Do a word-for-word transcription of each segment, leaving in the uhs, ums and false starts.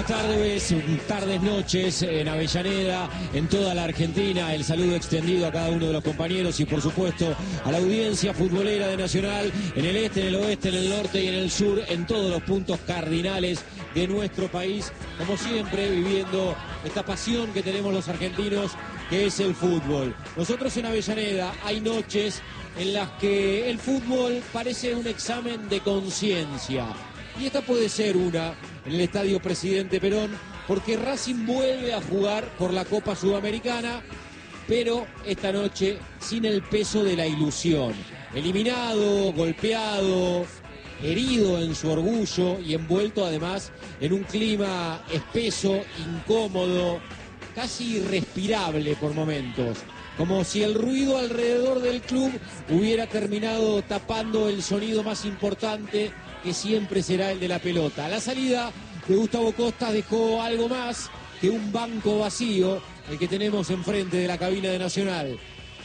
buenas tardes, tardes, noches en Avellaneda, en toda la Argentina. El saludo extendido a cada uno de los compañeros y por supuesto a la audiencia futbolera de Nacional, en el este, en el oeste, en el norte y en el sur, en todos los puntos cardinales de nuestro país, como siempre viviendo esta pasión que tenemos los argentinos, que es el fútbol. Nosotros en Avellaneda hay noches en las que el fútbol parece un examen de conciencia. Y esta puede ser una en el Estadio Presidente Perón, porque Racing vuelve a jugar por la Copa Sudamericana, pero esta noche sin el peso de la ilusión. Eliminado, golpeado, herido en su orgullo y envuelto además en un clima espeso, incómodo, casi irrespirable por momentos. Como si el ruido alrededor del club hubiera terminado tapando el sonido más importante, que siempre será el de la pelota. La salida de Gustavo Costas dejó algo más que un banco vacío, el que tenemos enfrente de la cabina de Nacional.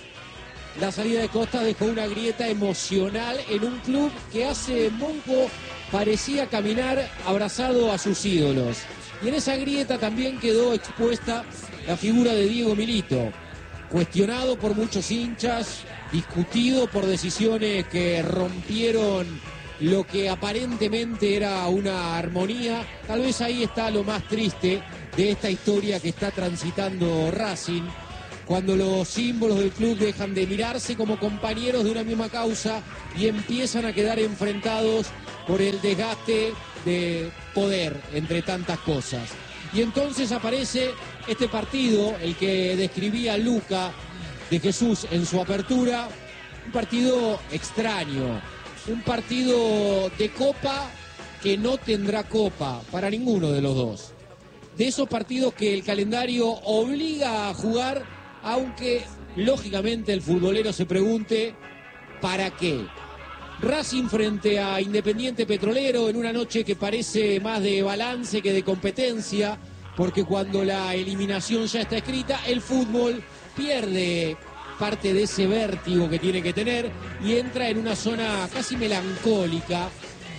La salida de Costas dejó una grieta emocional en un club que hace poco parecía caminar abrazado a sus ídolos. Y en esa grieta también quedó expuesta la figura de Diego Milito, cuestionado por muchos hinchas, discutido por decisiones que rompieron lo que aparentemente era una armonía. Tal vez ahí está lo más triste de esta historia que está transitando Racing, cuando los símbolos del club dejan de mirarse como compañeros de una misma causa y empiezan a quedar enfrentados por el desgaste de poder, entre tantas cosas. Y entonces aparece este partido, el que describía Luca de Jesús en su apertura, un partido extraño, un partido de copa que no tendrá copa para ninguno de los dos. De esos partidos que el calendario obliga a jugar, aunque lógicamente el futbolero se pregunte ¿para qué? Racing frente a Independiente Petrolero en una noche que parece más de balance que de competencia, porque cuando la eliminación ya está escrita, el fútbol pierde parte de ese vértigo que tiene que tener y entra en una zona casi melancólica,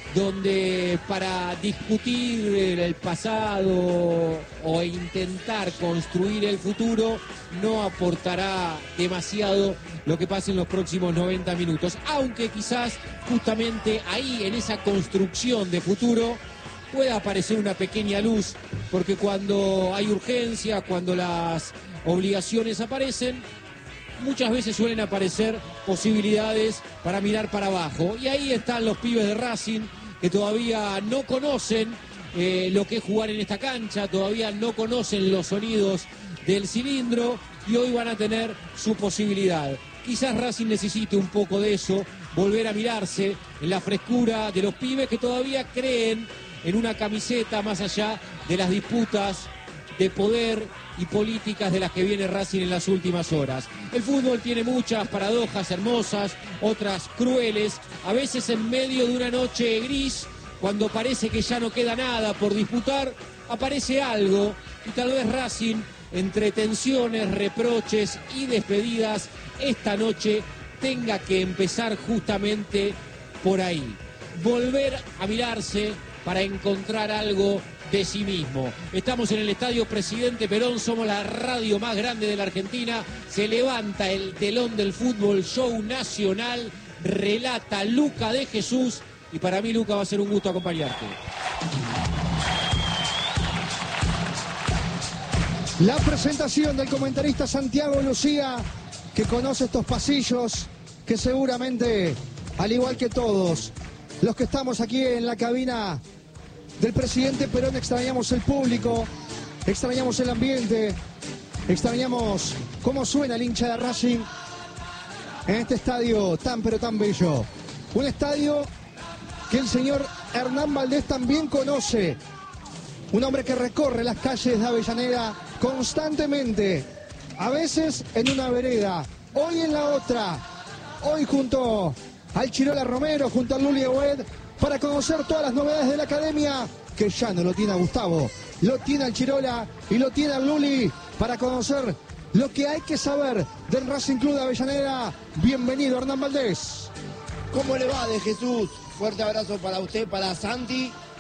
donde para discutir el pasado o intentar construir el futuro no aportará demasiado lo que pase en los próximos noventa minutos, aunque quizás justamente ahí, en esa construcción de futuro, pueda aparecer una pequeña luz, porque cuando hay urgencia, cuando las obligaciones aparecen, muchas veces suelen aparecer posibilidades para mirar para abajo. Y ahí están los pibes de Racing, que todavía no conocen eh, lo que es jugar en esta cancha, todavía no conocen los sonidos del cilindro y hoy van a tener su posibilidad. Quizás Racing necesite un poco de eso, volver a mirarse en la frescura de los pibes que todavía creen en una camiseta más allá de las disputas de poder y políticas de las que viene Racing en las últimas horas. El fútbol tiene muchas paradojas hermosas, otras crueles, a veces en medio de una noche gris, cuando parece que ya no queda nada por disputar, aparece algo y tal vez Racing, entre tensiones, reproches y despedidas, esta noche tenga que empezar justamente por ahí. Volver a mirarse para encontrar algo de sí mismo. Estamos en el Estadio Presidente Perón, somos la radio más grande de la Argentina. Se levanta el telón del fútbol, show nacional, relata Luca de Jesús y para mí, Luca, va a ser un gusto acompañarte. La presentación del comentarista Santiago Lucía, que conoce estos pasillos, que seguramente, al igual que todos los que estamos aquí en la cabina del Presidente Perón, extrañamos el público, extrañamos el ambiente, extrañamos cómo suena el hincha de Racing en este estadio tan pero tan bello. Un estadio que el señor Hernán Valdés también conoce, un hombre que recorre las calles de Avellaneda constantemente, a veces en una vereda, hoy en la otra, hoy junto al Chirola Romero, junto al Luli Agüed, para conocer todas las novedades de la academia, que ya no lo tiene a Gustavo, lo tiene al Chirola y lo tiene al Luli, para conocer lo que hay que saber del Racing Club de Avellaneda. Bienvenido, Hernán Valdés. ¿Cómo le va, de Jesús? Fuerte abrazo para usted, para Santi,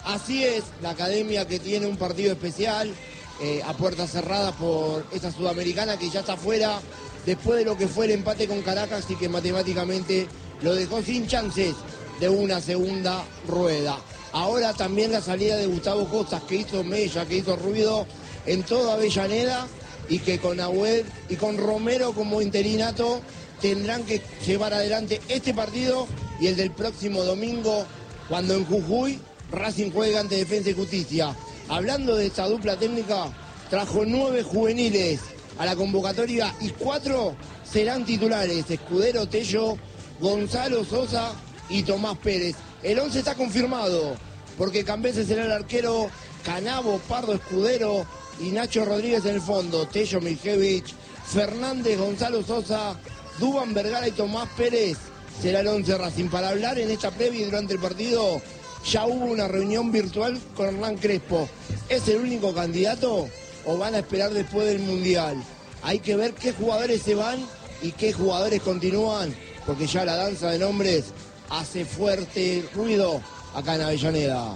Así es, la academia que tiene un partido especial, eh, a puertas cerradas por esta sudamericana que ya está fuera, después de lo que fue el empate con Caracas y que matemáticamente lo dejó sin chances de una segunda rueda. Ahora también la salida de Gustavo Costas, que hizo mella, que hizo ruido en toda Avellaneda, y que con Agüed y con Romero como interinato tendrán que llevar adelante este partido y el del próximo domingo, cuando en Jujuy Racing juega ante Defensa y Justicia. Hablando de esta dupla técnica, trajo nueve juveniles a la convocatoria y cuatro serán titulares: Escudero, Tello, Gonzalo Sosa y Tomás Pérez. El once está confirmado, porque Cambese será el arquero, Canavo, Pardo, Escudero y Nacho Rodríguez en el fondo, Tello, Miljevich, Fernández, Gonzalo Sosa, Dubán Vergara y Tomás Pérez será el once Racing. Para hablar en esta previa y durante el partido, ya hubo una reunión virtual con Hernán Crespo. ¿Es el único candidato o van a esperar después del Mundial? Hay que ver qué jugadores se van y qué jugadores continúan, porque ya la danza de nombres hace fuerte ruido acá en Avellaneda.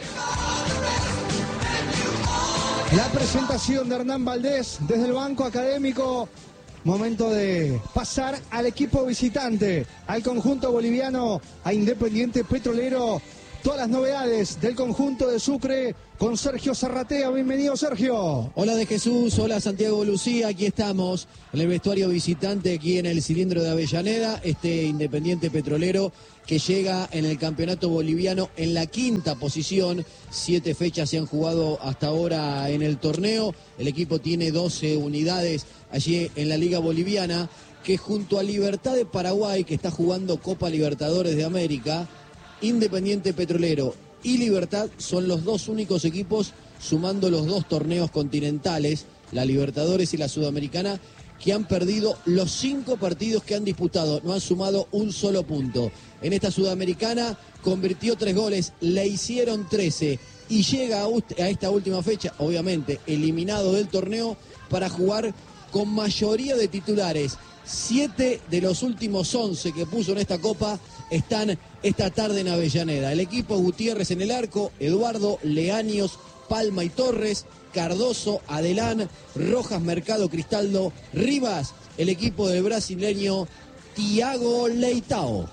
La presentación de Hernán Valdés desde el banco académico. Momento de pasar al equipo visitante, al conjunto boliviano, a Independiente Petrolero. Todas las novedades del conjunto de Sucre con Sergio Zarratea. Bienvenido, Sergio. Hola de Jesús, hola Santiago Lucía. Aquí estamos en el vestuario visitante, aquí en el cilindro de Avellaneda. Este Independiente Petrolero que llega en el campeonato boliviano en la quinta posición. Siete fechas se han jugado hasta ahora en el torneo. El equipo tiene doce unidades allí en la Liga Boliviana, que junto a Libertad de Paraguay, que está jugando Copa Libertadores de América, Independiente Petrolero y Libertad son los dos únicos equipos, sumando los dos torneos continentales, la Libertadores y la Sudamericana, que han perdido los cinco partidos que han disputado, no han sumado un solo punto. En esta Sudamericana convirtió tres goles, le hicieron trece y llega a esta última fecha, obviamente eliminado del torneo, para jugar con mayoría de titulares. Siete de los últimos once que puso en esta Copa están esta tarde en Avellaneda. El equipo: Gutiérrez en el arco, Eduardo, Leaños, Palma y Torres, Cardoso, Adelán, Rojas, Mercado, Cristaldo, Rivas, el equipo del brasileño Thiago Leitao.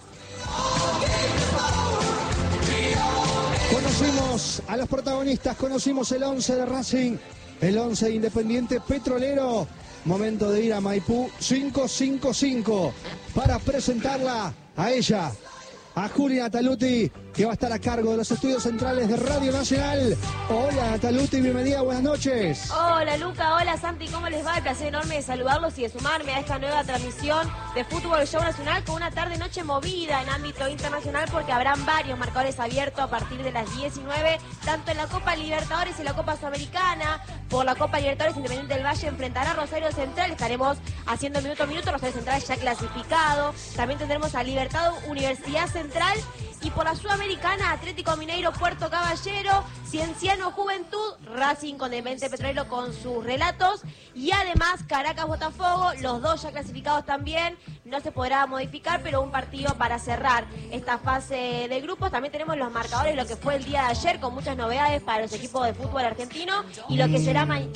Conocimos a los protagonistas, conocimos el once de Racing, el once de Independiente Petrolero. Momento de ir a Maipú cinco cinco cinco para presentarla a ella, a Julia Nataluti, que va a estar a cargo de los estudios centrales de Radio Nacional. Hola Nataluti, bienvenida, buenas noches. Hola Luca, hola Santi, ¿cómo les va? El placer enorme de saludarlos y de sumarme a esta nueva transmisión de Fútbol Show Nacional, con una tarde-noche movida en ámbito internacional, porque habrán varios marcadores abiertos a partir de las diecinueve, tanto en la Copa Libertadores y la Copa Sudamericana. Por la Copa Libertadores, Independiente del Valle enfrentará a Rosario Central. Estaremos haciendo minuto a minuto, Rosario Central ya clasificado. También tendremos a Libertad Universidad Central. Y por la Sudamericana, Atlético Mineiro, Puerto Caballero, Cienciano Juventud, Racing con Independiente Petrolero con sus relatos. Y además Caracas Botafogo, los dos ya clasificados también. No se podrá modificar, pero un partido para cerrar esta fase de grupos. También tenemos los marcadores, lo que fue el día de ayer, con muchas novedades para los equipos de fútbol argentino. Y lo que será mañana.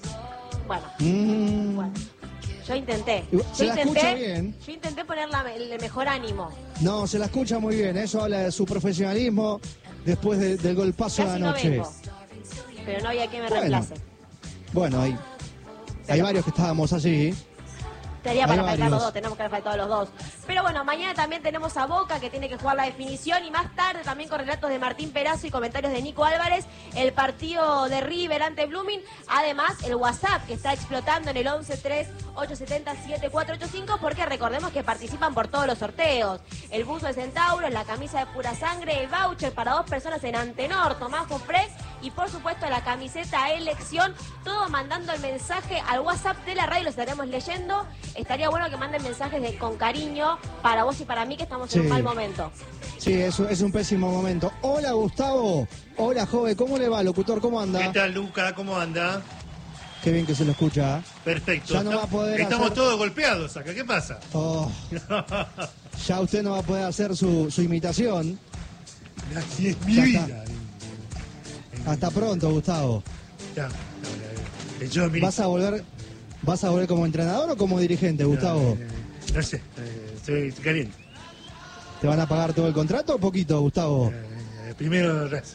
Bueno, mm. bueno. Yo intenté, yo intenté, bien. yo intenté poner la, el mejor ánimo. No, se la escucha muy bien, eso habla de su profesionalismo después de, del golpazo de anoche. No vengo, pero no había quien me bueno, reemplace. Bueno, hay, hay varios que estábamos así. Estaría para faltar los dos, tenemos que haber faltado los dos. Pero bueno, mañana también tenemos a Boca, que tiene que jugar la definición, y más tarde también con relatos de Martín Perazo y comentarios de Nico Álvarez, el partido de River ante Blooming. Además, el WhatsApp, que está explotando en el once tres ocho siete cero siete cuatro ocho cinco, porque recordemos que participan por todos los sorteos. El buzo de Centauros, la camisa de Pura Sangre, el voucher para dos personas en Antenor, Tomás Fofres, y por supuesto la camiseta Elección, todo mandando el mensaje al WhatsApp de la radio, lo estaremos leyendo. Estaría bueno que manden mensajes de, con cariño para vos y para mí, que estamos sí. en un mal momento. Sí, eso es un pésimo momento. Hola Gustavo, hola joven, ¿cómo le va, locutor? ¿Cómo anda? ¿Qué tal, Luca? ¿Cómo anda? Qué bien que se lo escucha. Perfecto. Ya no va a poder Estamos hacer... todos golpeados acá, ¿qué pasa? Oh. Ya usted no va a poder hacer su, su imitación. Así es mi ya vida. Está. Hasta pronto, Gustavo. Ya, el yo mi- ¿Vas a volver, vas a volver como entrenador o como dirigente, Gustavo? No, eh, no sé, eh, estoy caliente. ¿Te van a pagar todo el contrato o poquito, Gustavo? Eh, primero Racing.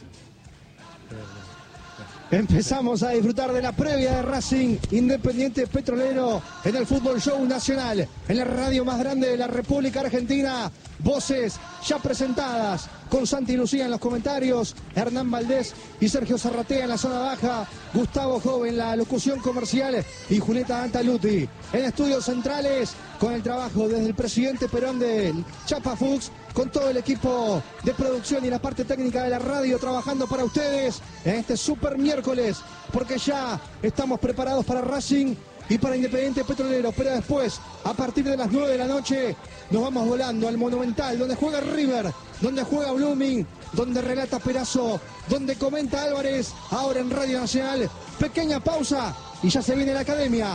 Empezamos a disfrutar de la previa de Racing Independiente Petrolero en el Fútbol Show Nacional, en la radio más grande de la República Argentina. Voces ya presentadas con Santi y Lucía en los comentarios, Hernán Valdés y Sergio Zarratea en la zona baja, Gustavo Joven en la locución comercial y Julieta Antaluti en estudios centrales con el trabajo desde el presidente Perón de Chapa Fuchs, con todo el equipo de producción y la parte técnica de la radio trabajando para ustedes en este super miércoles, porque ya estamos preparados para Racing y para Independiente Petrolero, pero después, a partir de las nueve de la noche, nos vamos volando al Monumental, donde juega River, donde juega Blooming, donde relata Perazo, donde comenta Álvarez, ahora en Radio Nacional. Pequeña pausa y ya se viene la academia.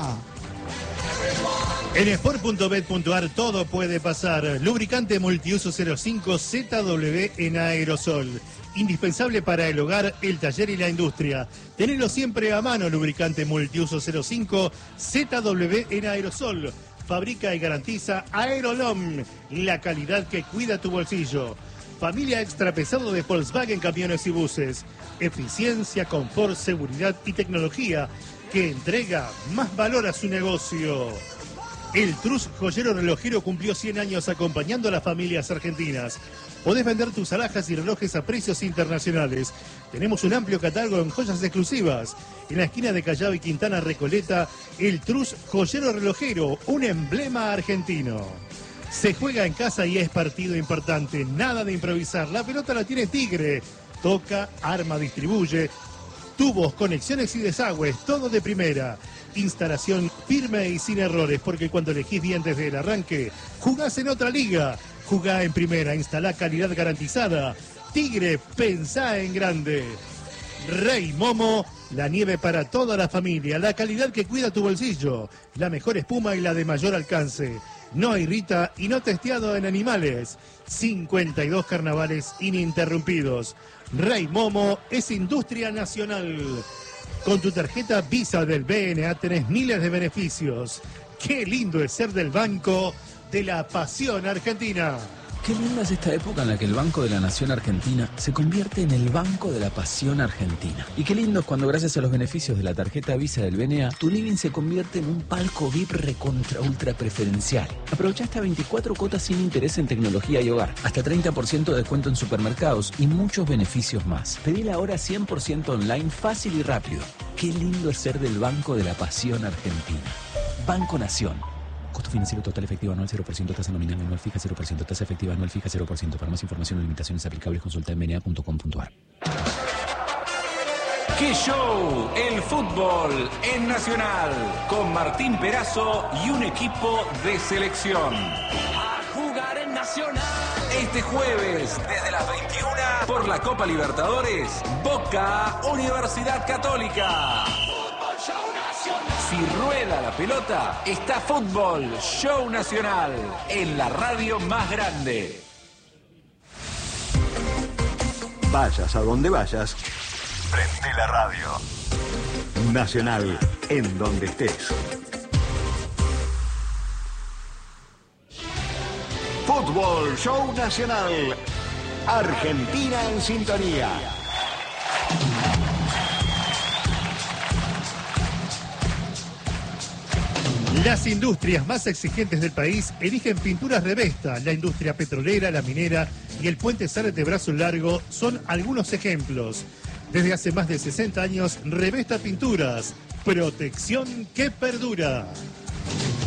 En sport punto bet punto ar todo puede pasar. Lubricante multiuso cero cinco Z W en aerosol. Indispensable para el hogar, el taller y la industria. Tenelo siempre a mano, lubricante multiuso cero cinco Z W en aerosol. Fabrica y garantiza Aerolom, la calidad que cuida tu bolsillo. Familia extra pesado de Volkswagen Camiones y Buses. Eficiencia, confort, seguridad y tecnología que entrega más valor a su negocio. El Trus Joyero Relojero cumplió cien años acompañando a las familias argentinas. Podés vender tus alhajas y relojes a precios internacionales. Tenemos un amplio catálogo en joyas exclusivas. En la esquina de Callao y Quintana Recoleta, el Trus Joyero Relojero, un emblema argentino. Se juega en casa y es partido importante. Nada de improvisar. La pelota la tiene Tigre. Toca, arma, distribuye. Tubos, conexiones y desagües, todo de primera. Instalación firme y sin errores, porque cuando elegís bien desde el arranque, jugás en otra liga. Jugá en primera, instalá calidad garantizada. Tigre, pensá en grande. Rey Momo, la nieve para toda la familia, la calidad que cuida tu bolsillo, la mejor espuma y la de mayor alcance. No irrita y no testeado en animales. cincuenta y dos carnavales ininterrumpidos. Rey Momo es industria nacional. Con tu tarjeta Visa del B N A tenés miles de beneficios. Qué lindo es ser del Banco de la Pasión Argentina. Qué linda es esta época en la que el Banco de la Nación Argentina se convierte en el Banco de la Pasión Argentina. Y qué lindo es cuando, gracias a los beneficios de la tarjeta Visa del B N A, tu living se convierte en un palco V I P recontra ultra preferencial. Aprovecha hasta veinticuatro cuotas sin interés en tecnología y hogar, hasta treinta por ciento de descuento en supermercados y muchos beneficios más. Pedila ahora cien por ciento online, fácil y rápido. Qué lindo es ser del Banco de la Pasión Argentina. Banco Nación. Costo financiero total efectivo anual cero por ciento, tasa nominal anual fija cero por ciento, tasa efectiva anual fija cero por ciento. Para más información o limitaciones aplicables, consulta en b n a punto com punto a r. ¡Qué show! El fútbol en Nacional, con Martín Perazo y un equipo de selección. A jugar en Nacional. Este jueves, desde las veintiuna, por la Copa Libertadores, Boca Universidad Católica. Si rueda la pelota, está Fútbol Show Nacional, en la radio más grande. Vayas a donde vayas, prende la radio. Nacional, en donde estés. Fútbol Show Nacional. Argentina en sintonía. Las industrias más exigentes del país eligen Pinturas Revesta. La industria petrolera, la minera y el puente Zárate Brazo Largo son algunos ejemplos. Desde hace más de sesenta años, Revesta Pinturas. Protección que perdura.